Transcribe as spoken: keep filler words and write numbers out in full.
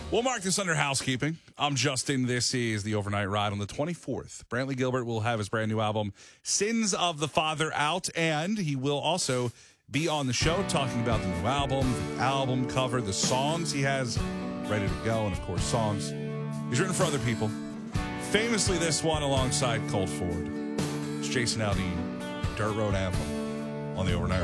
We'll mark this under housekeeping. I'm Justin. This is the Overnight Ride on the twenty-fourth. Brantley Gilbert will have his brand new album, Sins of the Father, out, and he will also be on the show talking about the new album, the album cover, the songs he has ready to go, and, of course, songs he's written for other people. Famously, this one alongside Colt Ford. It's Jason Aldean, Dirt Road Anthem on the Overnight